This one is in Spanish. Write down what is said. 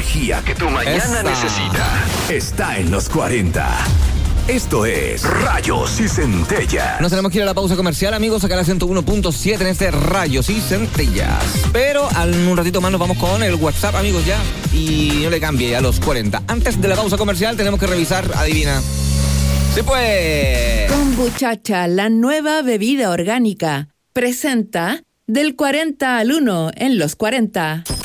energía que tu mañana necesita está en los 40. Esto es Rayos y Centellas. Nos tenemos que ir a la pausa comercial, amigos, acá a la 101.7 en este Rayos y Centellas. Pero en un ratito más nos vamos con el WhatsApp, amigos, ya. Y no le cambie a los 40. Antes de la pausa comercial tenemos que revisar, adivina. ¡Sí, pues! Kombuchacha, la nueva bebida orgánica, presenta Del 40 al 1 en los 40.